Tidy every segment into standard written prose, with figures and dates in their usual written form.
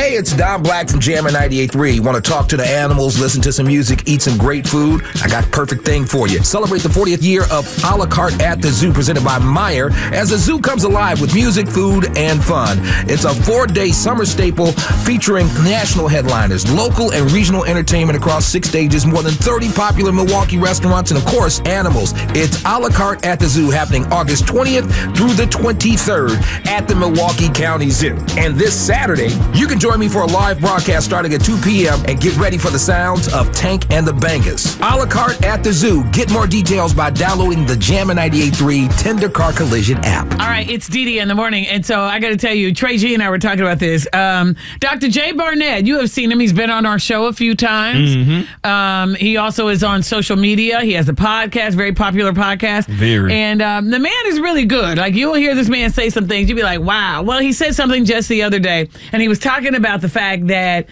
Hey, it's Don Black from Jammin' 98.3. Want to talk to the animals, listen to some music, eat some great food? I got perfect thing for you. Celebrate the 40th year of A La Carte at the Zoo, presented by Meijer, as the zoo comes alive with music, food, and fun. It's a 4-day summer staple featuring national headliners, local and regional entertainment across 6 stages, more than 30 popular Milwaukee restaurants, and of course, animals. It's A La Carte at the Zoo, happening August 20th through the 23rd at the Milwaukee County Zoo. And this Saturday, you can join me for a live broadcast starting at 2 p.m. and get ready for the sounds of Tank and the Bangas. A La Carte at the Zoo. Get more details by downloading the Jammin' 98.3 Tender Car Collision app. All right, it's Dee Dee in the morning. And so I got to tell you, Trey G and I were talking about this. Dr. Jay Barnett, you have seen him. He's been on our show a few times. Mm-hmm. He also is on social media. He has a podcast, very popular podcast. Very. And the man is really good. Like, you'll hear this man say some things. You'll be like, wow. Well, he said something just the other day, and he was talking about the fact that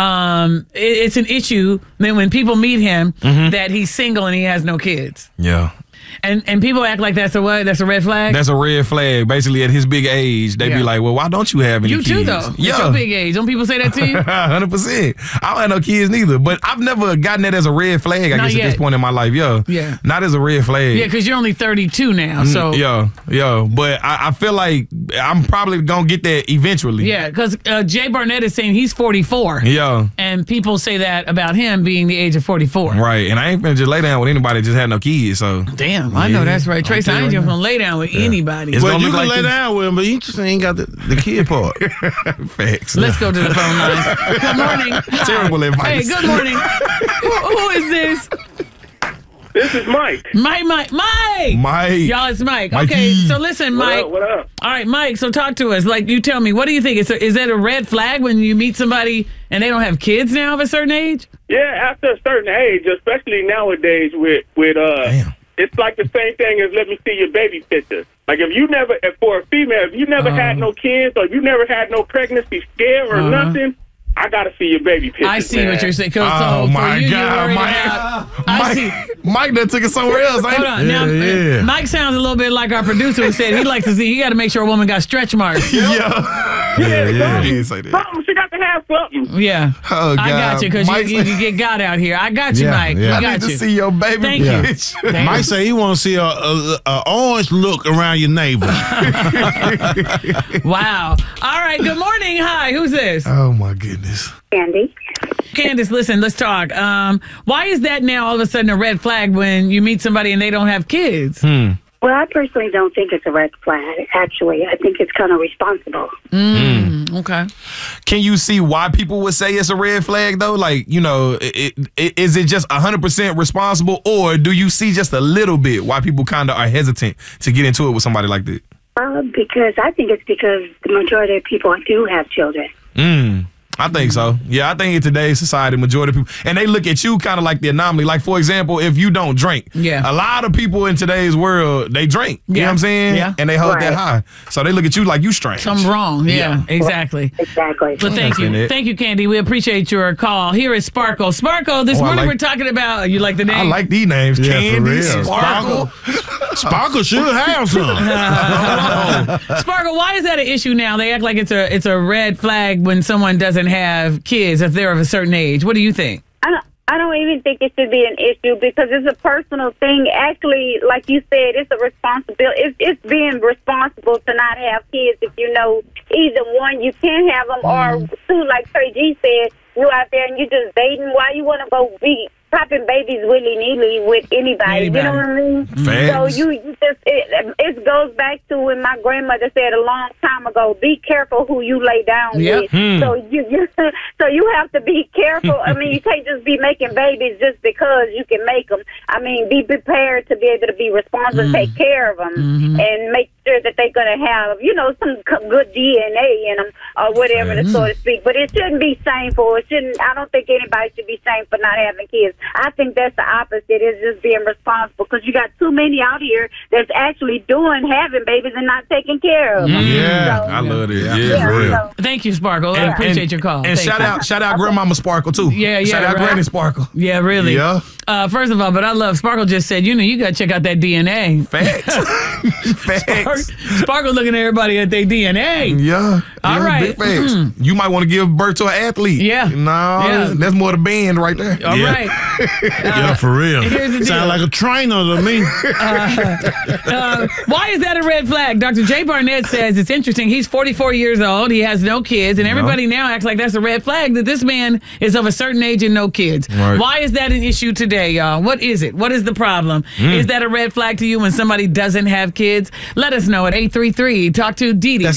it's an issue that when people meet him, that he's single and he has no kids. Yeah. And people act like that's a what? That's a red flag? That's a red flag. Basically, at his big age, they be like, well, why don't you have any kids? You too, though. Yeah. It's your big age. Don't people say that to you? 100%. I don't have no kids neither. But I've never gotten that as a red flag, I guess, at this point in my life. Yeah. Not as a red flag. Yeah, because you're only 32 now. So Yeah. But I feel like I'm probably going to get that eventually. Yeah, because Jay Barnett is saying he's 44. Yeah. And people say that about him being the age of 44. Right. And I ain't finna just lay down with anybody that just had no kids. So damn, I know that's right. Trace, I ain't just gonna lay down with anybody. Well, you can lay down with him, but you just ain't got the kid part. Facts. Let's go to the phone line. Good morning. Terrible advice. Hey, good morning. Who is this? This is Mike. Mike. Y'all, it's Mike. Mikey. Okay, so listen, Mike. What up? All right, Mike, so talk to us. Like, you tell me, what do you think? Is that a red flag when you meet somebody and they don't have kids now of a certain age? Yeah, after a certain age, especially nowadays with it's like the same thing as let me see your baby pictures. Like for a female, if you never had no kids or you never had no pregnancy scare or nothing, I gotta see your baby pictures. I see man. what you're saying. Oh, my God, Mike that took it somewhere else. Hold on. Now, Mike sounds a little bit like our producer who said he likes to see, he got to make sure a woman got stretch marks. He didn't say that. Something, she got to have something. Yeah. Oh, God. I got you, because you get God out here. I got you, Mike. Yeah. I got I need you. to see your baby bitch. Mike say he want to see a orange look around your navel. Wow. All right. Good morning. Hi. Who's this? Oh, my goodness. Candace, listen, let's talk. Why is that now all of a sudden a red flag when you meet somebody and they don't have kids? Well, I personally don't think it's a red flag, actually. I think it's kind of responsible. Okay. Can you see why people would say it's a red flag, though? Like, is it just 100% responsible, or do you see just a little bit why people kind of are hesitant to get into it with somebody like that? Because I think it's because the majority of people do have children. I think so. Yeah, I think in today's society, majority of people, and they look at you kind of like the anomaly. Like, for example, if you don't drink, a lot of people in today's world, they drink. You know what I'm saying? Yeah. And they hold that high. So they look at you like you strange. Something wrong. Yeah. Exactly. Exactly. Well, thank you. Thank you, Candy. We appreciate your call. Here is Sparkle. Sparkle, this morning we're talking about, you like the name? I like these names. Yeah, Candy, for real. Sparkle. Sparkle should have some. Sparkle, why is that an issue now? They act like it's a red flag when someone doesn't have kids if they're of a certain age. What do you think? I don't even think it should be an issue because it's a personal thing. Actually, like you said, it's a responsibility. It's being responsible to not have kids if you know either one, you can't have them, or two, like Trey G said, you out there and you just dating. Why you want to go be popping babies willy-nilly with anybody? You know what I mean? Facts. So you just, it goes back to when my grandmother said a long time ago, be careful who you lay down with. So you have to be careful. I mean, you can't just be making babies just because you can make them. I mean, be prepared to be able to be responsible and take care of them and make sure that they're going to have, some good DNA in them or whatever, so to speak. But it shouldn't be shameful. I don't think anybody should be shamed for not having kids. I think that's the opposite. It's just being responsible because you got too many out here that's actually having babies and not taking care of them. Yeah, so, I love it. Yeah, for real. So, Thank you, Sparkle. I appreciate your call. And shout out Grandmama Sparkle, too. Yeah. Shout out Granny Sparkle. Yeah, really. Yeah. First of all, but I love Sparkle just said, you got to check out that DNA. Facts. Sparkle looking at everybody at their DNA. Yeah. All right. Big facts. You might want to give birth to an athlete. Yeah. No, that's more the band right there. All right. Yeah, for real. Here's the deal. Sound like a trainer to me. Why is that a red flag? Dr. Jay Barnett says it's interesting. He's 44 years old. He has no kids. And everybody now acts like that's a red flag that this man is of a certain age and no kids. Right. Why is that an issue today, y'all? What is it? What is the problem? Is that a red flag to you when somebody doesn't have kids? Let us know at 833. Talk to Dee Dee. That's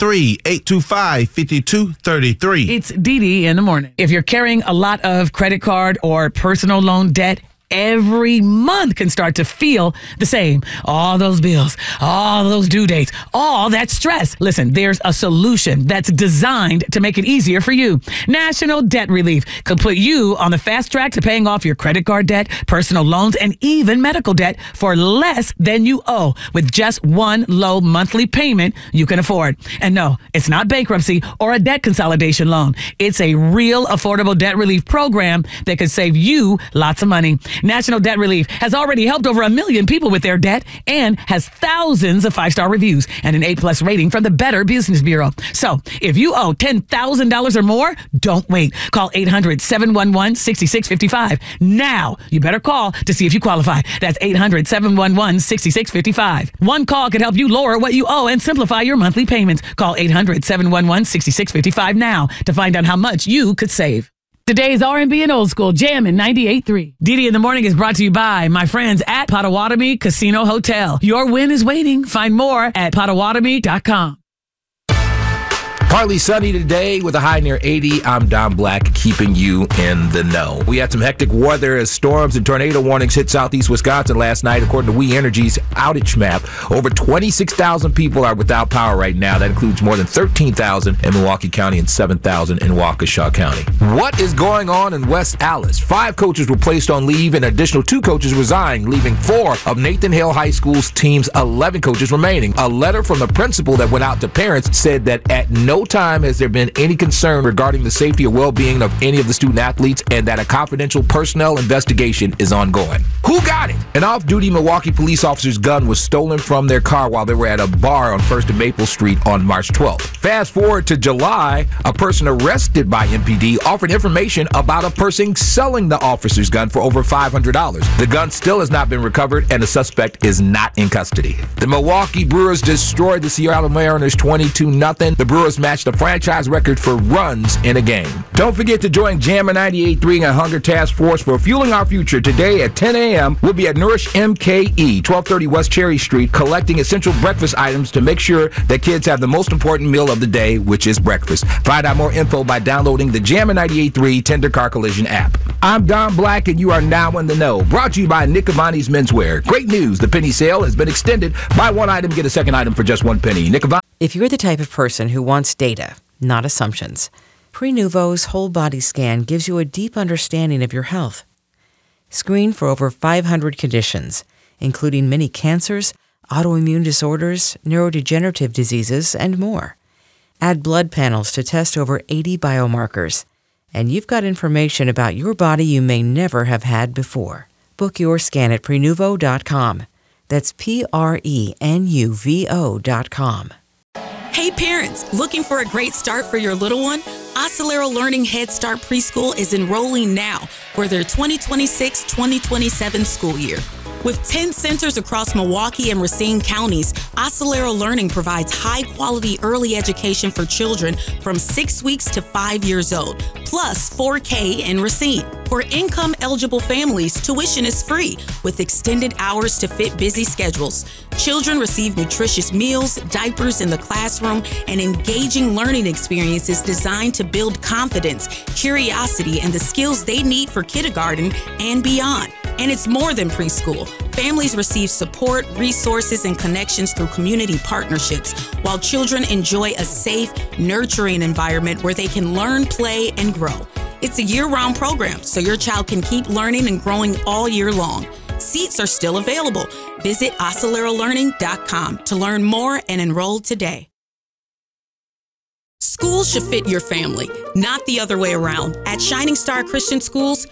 833-825-5233. It's Dee Dee in the morning. If you're carrying a lot of credit card or personal loan debt, every month can start to feel the same. All those bills, all those due dates, all that stress. Listen, there's a solution that's designed to make it easier for you. National Debt Relief could put you on the fast track to paying off your credit card debt, personal loans, and even medical debt for less than you owe with just one low monthly payment you can afford. And no, it's not bankruptcy or a debt consolidation loan. It's a real affordable debt relief program that could save you lots of money. National Debt Relief has already helped over 1 million people with their debt and has thousands of 5-star reviews and an A+ rating from the Better Business Bureau. So if you owe $10,000 or more, don't wait. Call 800-711-6655. Now, you better call to see if you qualify. That's 800-711-6655. One call could help you lower what you owe and simplify your monthly payments. Call 800-711-6655 now to find out how much you could save. Today's R&B and old school jam in 98.3. Dee Dee in the morning is brought to you by my friends at Potawatomi Casino Hotel. Your win is waiting. Find more at Potawatomi.com. Partly sunny today with a high near 80. I'm Don Black, keeping you in the know. We had some hectic weather as storms and tornado warnings hit southeast Wisconsin last night. According to We Energy's outage map, over 26,000 people are without power right now. That includes more than 13,000 in Milwaukee County and 7,000 in Waukesha County. What is going on in West Allis? 5 coaches were placed on leave and an additional 2 coaches resigned, leaving 4 of Nathan Hale High School's team's 11 coaches remaining. A letter from the principal that went out to parents said that at no time has there been any concern regarding the safety or well-being of any of the student athletes and that a confidential personnel investigation is ongoing. Who got it? An off-duty Milwaukee police officer's gun was stolen from their car while they were at a bar on 1st and Maple Street on March 12th. Fast forward to July, a person arrested by MPD offered information about a person selling the officer's gun for over $500. The gun still has not been recovered and the suspect is not in custody. The Milwaukee Brewers destroyed the Seattle Mariners 22-0. The Brewers matched the franchise record for runs in a game. Don't forget to join Jammer 98.3 and Hunger Task Force for Fueling Our Future today at 10 a.m. We'll be at Nourish MKE, 1230 West Cherry Street, collecting essential breakfast items to make sure that kids have the most important meal of the day, which is breakfast. Find out more info by downloading the Jammer 98.3 Tender Car Collision app. I'm Don Black, and you are now in the know. Brought to you by Nick Avani's Menswear. Great news. The penny sale has been extended. Buy one item, get a second item for just 1 penny. Nick Avani. If you're the type of person who wants data, not assumptions, Prenuvo's whole body scan gives you a deep understanding of your health. Screen for over 500 conditions, including many cancers, autoimmune disorders, neurodegenerative diseases, and more. Add blood panels to test over 80 biomarkers, and you've got information about your body you may never have had before. Book your scan at Prenuvo.com. That's Prenuvo.com. Hey parents, looking for a great start for your little one? Oscillero Learning Head Start Preschool is enrolling now for their 2026-2027 school year. With 10 centers across Milwaukee and Racine counties, Oscillero Learning provides high-quality early education for children from 6 weeks to 5 years old, plus 4K in Racine. For income-eligible families, tuition is free with extended hours to fit busy schedules. Children receive nutritious meals, diapers in the classroom, and engaging learning experiences designed to build confidence, curiosity, and the skills they need for kindergarten and beyond. And it's more than preschool. Families receive support, resources, and connections through community partnerships, while children enjoy a safe, nurturing environment where they can learn, play, and grow. It's a year-round program, so your child can keep learning and growing all year long. Seats are still available. Visit OscilleroLearning.com to learn more and enroll today. Schools should fit your family, not the other way around. At Shining Star Christian Schools,